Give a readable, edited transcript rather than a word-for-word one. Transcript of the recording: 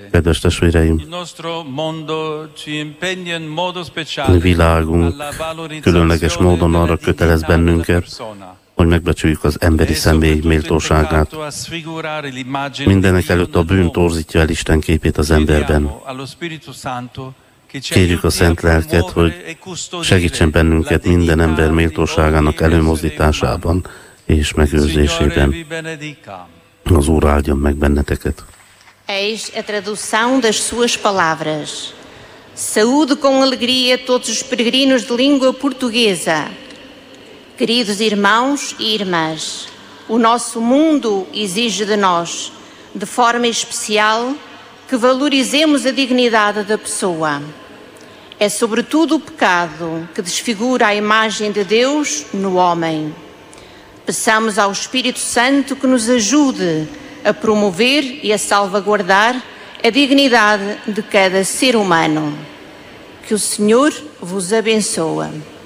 Kedves testvéreim, világunk különleges módon arra kötelez bennünket, hogy megbecsüljük az emberi személy méltóságát. Mindenek előtt a bűn torzítja el Isten képét az emberben. Kérjük a Szent Lelket, hogy segítsen bennünket minden ember méltóságának előmozdításában és megőrzésében. Az Úr áldjon meg benneteket. Eis a tradução das suas palavras. Saúde com alegria todos os peregrinos de língua portuguesa. Queridos irmãos e irmãs, o nosso mundo exige de nós, de forma especial, que valorizemos a dignidade da pessoa. É sobretudo o pecado que desfigura a imagem de Deus no homem. Peçamos ao Espírito Santo que nos ajude a promover e a salvaguardar a dignidade de cada ser humano. Que o Senhor vos abençoe.